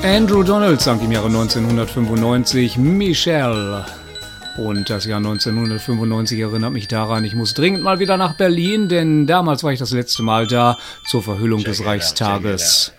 Andrew Donald sang im Jahre 1995 Michelle. Und das Jahr 1995 erinnert mich daran, ich muss dringend mal wieder nach Berlin, denn damals war ich das letzte Mal da zur Verhüllung des Reichstages.